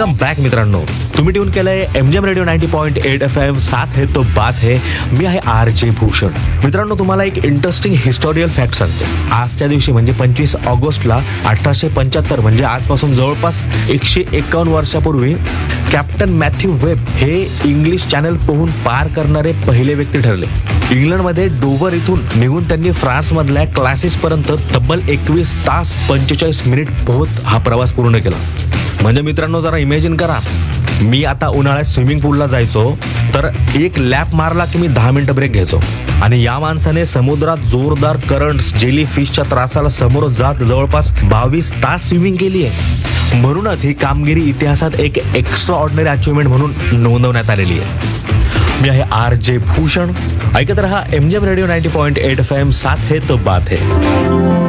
Welcome back मित्रांनो. तुम्ही tune केलंय MGM रेडिओ 90.8 FM. साथ है तो बात है. मी आहे RJ भूषण. मित्रांनो, तुम्हाला एक इंटरेस्टिंग हिस्टोरियल फॅक्ट सांगतो. आजच्या दिवशी म्हणजे 25 ऑगस्टला 1875 म्हणजे आजपासून जवळपास 151 वर्षापूर्वी कॅप्टन मॅथ्यू वेब हे इंग्लिश चॅनल पोहून पार करणारे पहिले व्यक्ती ठरले. इंग्लंडमध्ये डोव्हर इथून निघून त्यांनी फ्रान्समधल्या क्लासेस पर्यंत तब्बल 21 तास 45 मिनिट पोहत हा प्रवास पूर्ण केला. म्हणजे मित्रांनो, जरा इमॅजिन करा, मी आता उन्हाळ्यात स्विमिंग पूलला जायचो तर एक लॅप मारला की मी 10 मिनिटं ब्रेक घ्यायचो, आणि या माणसाने समुद्रात जोरदार करंट्स जेली फिशच्या त्रासाला समोर जात जवळपास 22 तास स्विमिंग केली आहे. म्हणूनच ही कामगिरी इतिहासात एक एक्स्ट्रा ऑर्डिनरी अचिव्हमेंट म्हणून नोंदवण्यात आलेली आहे. मी आहे RJ भूषण. ऐकत रहा MGM रेडिओ 90.8 FM. साथ है तो बात है.